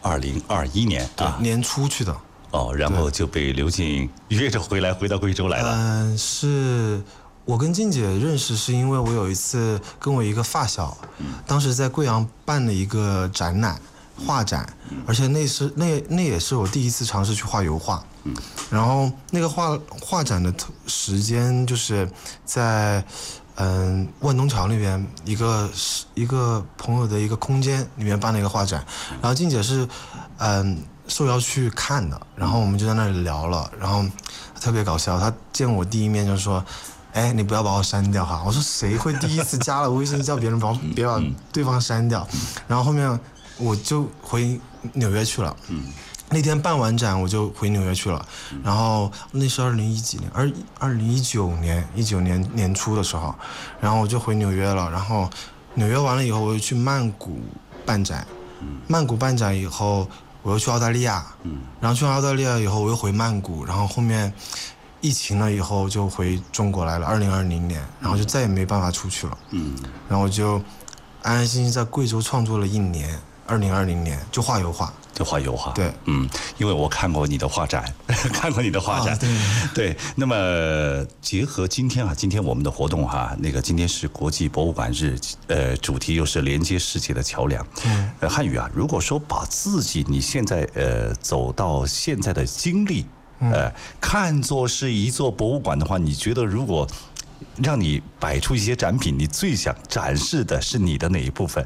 2021年啊， 年初去的。 哦，然后就被刘静约着回到贵州来了。 是我跟静姐认识是因为我有一次跟我一个发小，当时在贵阳办了一个展览，画展，而且那也是我第一次尝试去画油画。然后那个画展的时间就是在万东桥那边一个朋友的一个空间里面办了一个画展，然后静姐是受邀去看的，然后我们就在那里聊了，然后特别搞笑，她见我第一面就说：“哎，你不要把我删掉哈！”我说：“谁会第一次加了微信叫别人别把对方删掉？”然后后面我就回纽约去了。那天办完展我就回纽约去了，然后那是2019年年初的时候，然后我就回纽约了，然后纽约完了以后我又去曼谷办展，曼谷办展以后我又去澳大利亚，然后去澳大利亚以后我又回曼谷，然后后面疫情了以后就回中国来了，2020年，然后就再也没办法出去了，然后我就安安心心在贵州创作了1年，2020年就画油画。 对，因为我看过你的画展，对。那么结合今天我们的活动那个今天是国际博物馆日，主题又是连接世界的桥梁。汉语如果说把自己你现在走到现在的经历，看作是一座博物馆的话，你觉得如果让你摆出一些展品，你最想展示的是你的哪一部分？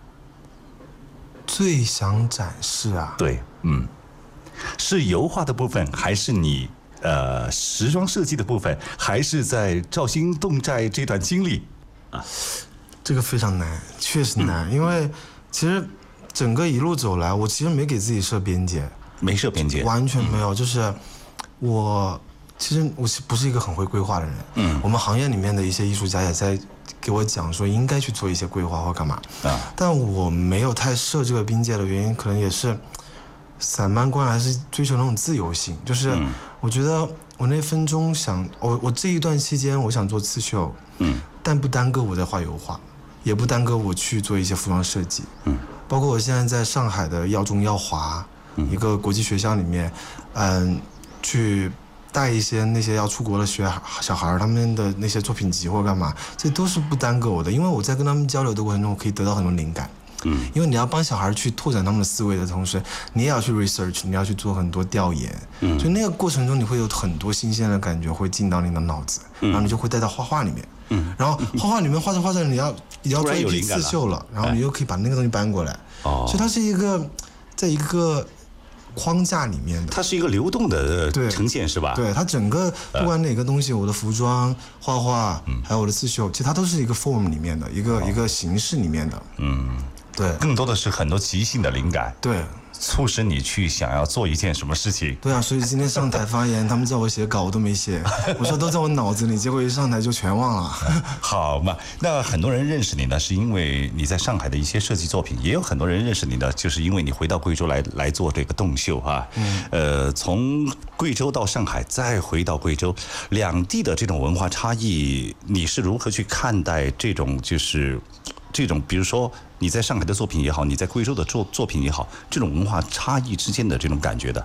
最想展示对，是油画的部分，还是你时装设计的部分，还是在肇兴侗寨这段经历这个非常难，确实难，因为其实整个一路走来，我其实没给自己设边界，完全没有，就是其实我不是一个很会规划的人，我们行业里面的一些艺术家也在给我讲说应该去做一些规划或干嘛，但我没有太设这个边界的原因，可能也是散漫观还是追求那种自由性，就是我觉得我那分钟我这一段期间我想做刺绣，但不耽搁我在画油画，也不耽搁我去做一些服装设计，包括我现在在上海的耀中耀华一个国际学校里面，去带一些那些要出国的小孩他们的那些作品集或干嘛，这都是不耽搁我的，因为我在跟他们交流的过程中，我可以得到很多灵感。因为你要帮小孩去拓展他们的思维的同时，你也要去 research， 你要去做很多调研，所以那个过程中你会有很多新鲜的感觉会进到你的脑子，然后你就会带到画画里面，然后画画里面画着你要做一批刺绣了，然后你又可以把那个东西搬过来，所以它是在一个框架里面的， 它是一个流动的呈现，是吧？ 对，它整个不管哪个东西，我的服装、画画，还有我的刺绣，其实它都是一个 form 里面的一个形式里面的，对， 更多的是很多即兴的灵感， 对， 促使你去想要做一件什么事情。 对啊，所以今天上台发言，他们叫我写稿，我都没写，我说都在我脑子里，结果一上台就全忘了。 好嘛，那很多人认识你呢，是因为你在上海的一些设计作品，也有很多人认识你呢，就是因为你回到贵州来做这个侗绣从贵州到上海，再回到贵州，两地的这种文化差异，你是如何去看待这种比如说你在上海的作品也好，你在贵州的作品也好，这种文化差异之间的这种感觉的？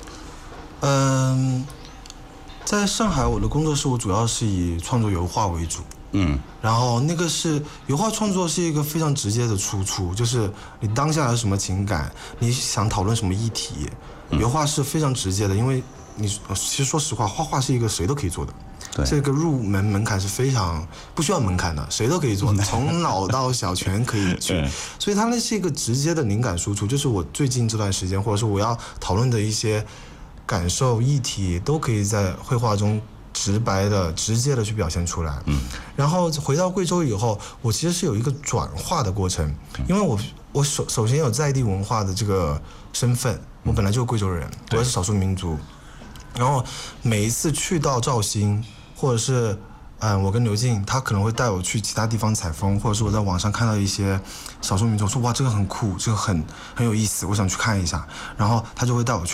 在上海我的工作室，我主要是以创作油画为主，然后那个是油画创作是一个非常直接的输出，就是你当下有什么情感，你想讨论什么议题，油画是非常直接的，因为其实说实话，画画是一个谁都可以做的。这个入门槛是非常不需要门槛的，谁都可以做，从老到小全可以去。所以它那是一个直接的灵感输出，就是我最近这段时间，或者是我要讨论的一些感受议题，都可以在绘画中直白的、直接的去表现出来。然后回到贵州以后，我其实是有一个转化的过程，因为我首先有在地文化的这个身份，我本来就是贵州人，我也是少数民族。然后每一次去到肇兴，或者是我跟刘静，他可能会带我去其他地方采风，或者是我在网上看到一些少数民族说哇这个很酷，这个很有意思，我想去看一下，然后他就会带我去